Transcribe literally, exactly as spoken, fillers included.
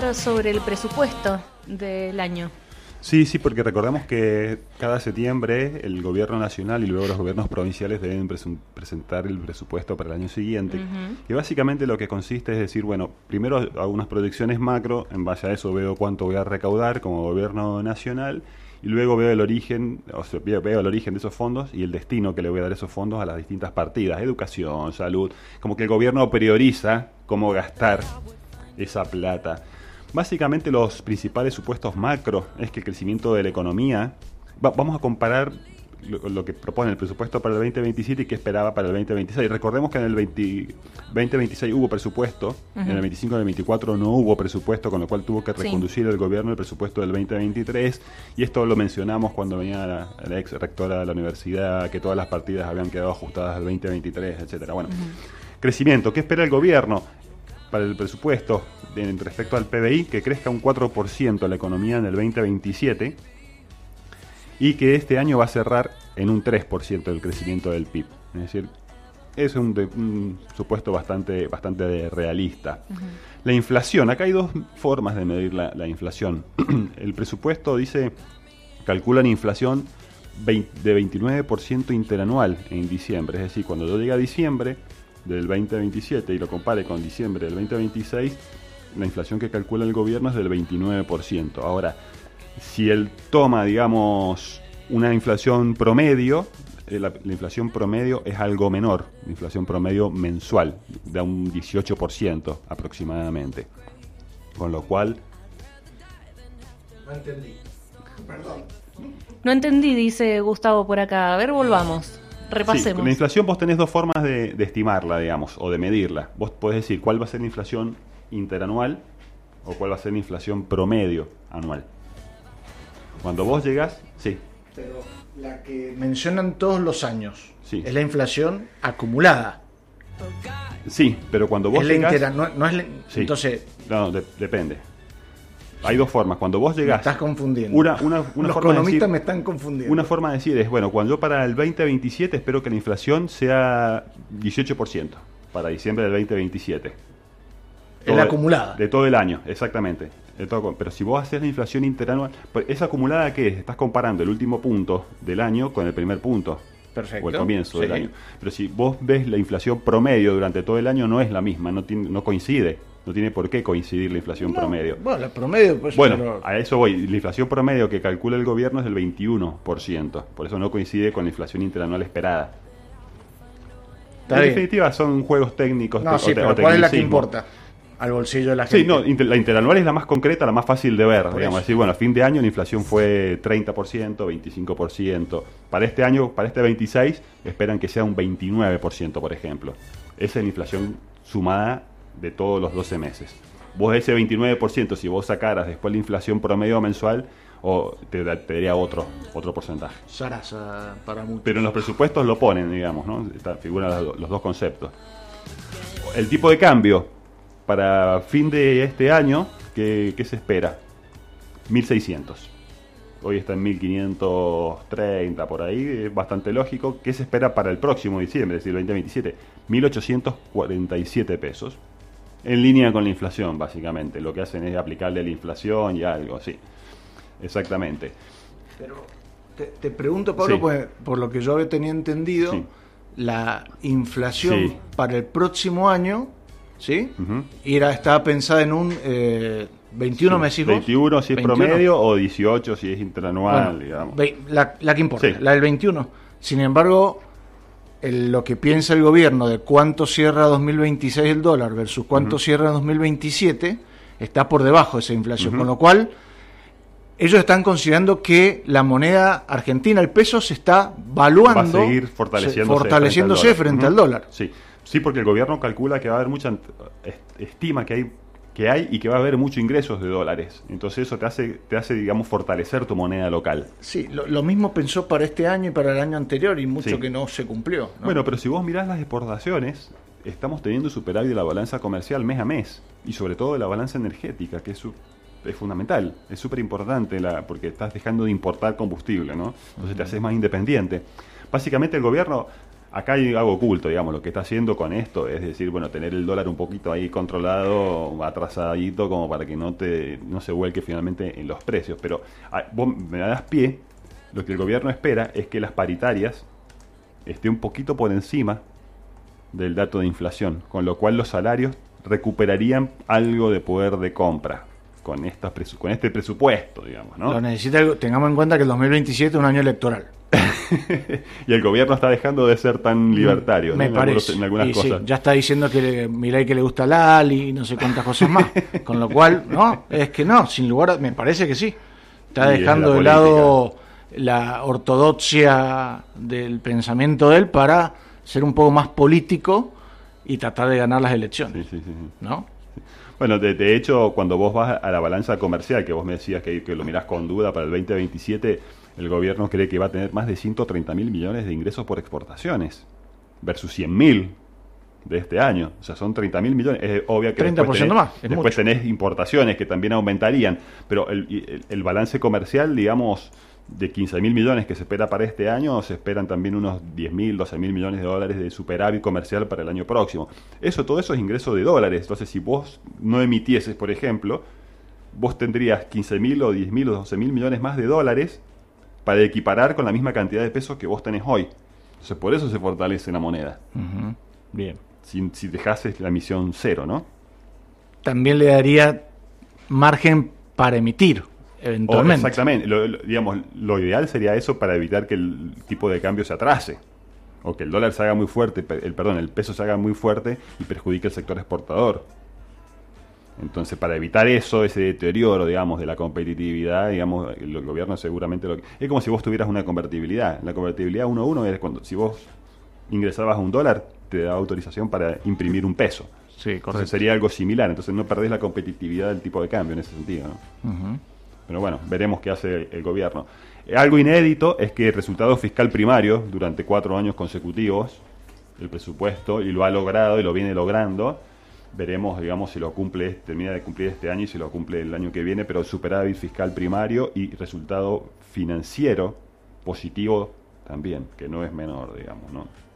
sobre el presupuesto del año. Sí, sí, porque recordemos que cada septiembre el gobierno nacional y luego los gobiernos provinciales deben presu- presentar el presupuesto para el año siguiente. Uh-huh. Y básicamente lo que consiste es decir, bueno, primero hago unas proyecciones macro, en base a eso veo cuánto voy a recaudar como gobierno nacional y luego veo el origen, o sea, veo, veo el origen de esos fondos y el destino que le voy a dar esos fondos a las distintas partidas, educación, salud, como que el gobierno prioriza cómo gastar esa plata. Básicamente los principales supuestos macro es que el crecimiento de la economía, va, vamos a comparar lo, lo que propone el presupuesto para el veinte veintisiete y qué esperaba para el veinte veintiséis. Recordemos que en el veinte, veinte veintiséis hubo presupuesto, uh-huh. En el veinticinco y el veinticuatro no hubo presupuesto, con lo cual tuvo que reconducir sí. el gobierno el presupuesto del veinte veintitrés, y esto lo mencionamos cuando venía la, la ex rectora de la universidad, que todas las partidas habían quedado ajustadas al veinte veintitrés, etcétera. Bueno, uh-huh. Crecimiento, ¿qué espera el gobierno para el presupuesto de, respecto al P B I? Que crezca un cuatro por ciento la economía en el veinte veintisiete y que este año va a cerrar en un tres por ciento del crecimiento del P I B. Es decir, es un, de, un supuesto bastante, bastante realista. Uh-huh. La inflación, acá hay dos formas de medir la, la inflación. El presupuesto dice, calculan inflación de veintinueve por ciento interanual en diciembre. Es decir, cuando yo llegue a diciembre del veinte veintisiete y lo compare con diciembre del veinte veintiséis, la inflación que calcula el gobierno es del veintinueve por ciento. Ahora, si él toma, digamos, una inflación promedio, eh, la, la inflación promedio es algo menor, la inflación promedio mensual, da un dieciocho por ciento aproximadamente. Con lo cual... No entendí. Perdón. No entendí, dice Gustavo por acá. A ver, volvamos. Repasemos. Sí, la inflación vos tenés dos formas de, de estimarla, digamos, o de medirla. Vos podés decir cuál va a ser la inflación interanual o cuál va a ser la inflación promedio anual. Cuando vos llegás, sí. Pero la que mencionan todos los años, sí, es la inflación acumulada. Sí, pero cuando vos es la llegás... intera, no, no es la, sí. Entonces... No, de, depende. Hay dos formas. Cuando vos llegás... Me estás confundiendo. Una, una, una Los forma economistas de decir, me están confundiendo. Una forma de decir es, bueno, cuando yo para el veinte veintisiete espero que la inflación sea dieciocho por ciento. Para diciembre del veinte veintisiete. Es la acumulada. De todo el año, exactamente. De todo, pero si vos haces la inflación interanual, pues ¿esa acumulada qué es? Estás comparando el último punto del año con el primer punto. Perfecto. O el comienzo sí. del año. Pero si vos ves la inflación promedio durante todo el año, no es la misma, no, tiene, no coincide. No tiene por qué coincidir la inflación no, promedio. Bueno, la promedio... Pues, bueno, pero... a eso voy. La inflación promedio que calcula el gobierno es del veintiuno por ciento. Por eso no coincide con la inflación interanual esperada. Está en bien. Definitiva son juegos técnicos. No, te, sí, o te, pero o ¿cuál es la que importa? Al bolsillo de la gente. Sí, no, inter, la interanual es la más concreta, la más fácil de ver. Por digamos, eso. decir, bueno, a fin de año la inflación fue treinta por ciento, veinticinco por ciento. Para este año, para este veintiséis, esperan que sea un veintinueve por ciento, por ejemplo. Esa es la inflación sumada de todos los doce meses. Vos ese veintinueve por ciento, si vos sacaras después la inflación promedio mensual, o te, te daría otro otro porcentaje. Sarasa para muchos. Pero en los presupuestos lo ponen, digamos, ¿no? Está, figuran los, los dos conceptos. El tipo de cambio para fin de este año, ¿qué, qué se espera? mil seiscientos. Hoy está en mil quinientos treinta por ahí, es bastante lógico. ¿Qué se espera para el próximo diciembre, es decir, el veinte veintisiete? mil ochocientos cuarenta y siete pesos. En línea con la inflación, básicamente. Lo que hacen es aplicarle a la inflación y algo, sí. Exactamente. Pero te, te pregunto, Pablo, sí. Pues, por lo que yo había tenido entendido, sí. La inflación sí. Para el próximo año, ¿sí? Uh-huh. Era, estaba pensada en un eh, veintiuno, sí. ¿Me decís vos? veintiuno si es veintiuno. Promedio o dieciocho si es interanual, bueno, digamos. La, la que importa, sí. La del veintiuno. Sin embargo... El, lo que piensa el gobierno de cuánto cierra dos mil veintiséis el dólar versus cuánto uh-huh. cierra dos mil veintisiete está por debajo de esa inflación, uh-huh. Con lo cual ellos están considerando que la moneda argentina, el peso, se está valuando, va a seguir fortaleciéndose, fortaleciéndose frente al dólar. Uh-huh. Sí. Sí, porque el gobierno calcula que va a haber mucha, estima que hay que hay y que va a haber muchos ingresos de dólares. Entonces eso te hace, te hace digamos, fortalecer tu moneda local. Sí, lo, lo mismo pensó para este año y para el año anterior y mucho sí. Que no se cumplió, ¿no? Bueno, pero si vos mirás las exportaciones, estamos teniendo superávit de la balanza comercial mes a mes y sobre todo de la balanza energética, que es, su, es fundamental, es súper importante la, porque estás dejando de importar combustible, ¿no? Entonces uh-huh. Te haces más independiente. Básicamente el gobierno Acá hay algo oculto, digamos, lo que está haciendo con esto es decir, bueno, tener el dólar un poquito ahí controlado, atrasadito, como para que no te no se vuelque finalmente en los precios. Pero a, vos me das pie, lo que el gobierno espera es que las paritarias esté un poquito por encima del dato de inflación, con lo cual los salarios recuperarían algo de poder de compra con, estas presu- con este presupuesto, digamos, ¿no? Lo necesita, tengamos en cuenta que el dos mil veintisiete es un año electoral. Y el gobierno está dejando de ser tan libertario, me ¿no? parece. En, algunos, en algunas y cosas. Sí, ya está diciendo que Milei que le gusta Lali y no sé cuántas cosas más. Con lo cual, no, es que no, sin lugar a, me parece que sí. Está Y dejando de lado la ortodoxia del pensamiento de él para ser un poco más político y tratar de ganar las elecciones. Sí, sí, sí, sí. ¿No? Bueno, de, de hecho, cuando vos vas a la balanza comercial, que vos me decías que, que lo mirás con duda para el veinte veintisiete, el gobierno cree que va a tener más de ciento treinta mil millones de ingresos por exportaciones, versus cien mil de este año. O sea, son treinta mil millones. Es obvio que treinta por ciento después, tenés, más, es después mucho. tenés importaciones que también aumentarían, pero el, el, el balance comercial, digamos, de quince mil millones que se espera para este año, se esperan también unos diez mil, doce mil millones de dólares de superávit comercial para el año próximo. Eso, todo eso es ingreso de dólares. Entonces, si vos no emitieses, por ejemplo, vos tendrías quince mil o diez mil o doce mil millones más de dólares para equiparar con la misma cantidad de pesos que vos tenés hoy. Entonces, por eso se fortalece la moneda. Uh-huh. Bien. Si, si dejases la emisión cero, ¿no? También le daría margen para emitir, eventualmente. O, exactamente. Lo, lo, digamos, lo ideal sería eso para evitar que el tipo de cambio se atrase. O que el dólar se haga muy fuerte, el perdón, el peso se haga muy fuerte y perjudique el sector exportador. Entonces, para evitar eso, ese deterioro, digamos, de la competitividad, digamos, el, el gobierno seguramente... Lo, es como si vos tuvieras una convertibilidad. La convertibilidad uno a uno es cuando, si vos ingresabas un dólar, te da autorización para imprimir un peso. Sí, correcto. Entonces sería algo similar. Entonces no perdés la competitividad del tipo de cambio en ese sentido, ¿no? Uh-huh. Pero bueno, veremos qué hace el, el gobierno. Algo inédito es que el resultado fiscal primario, durante cuatro años consecutivos, el presupuesto, y lo ha logrado y lo viene logrando... Veremos, digamos, si lo cumple, termina de cumplir este año y si lo cumple el año que viene, pero superávit fiscal primario y resultado financiero positivo también, que no es menor, digamos, ¿no?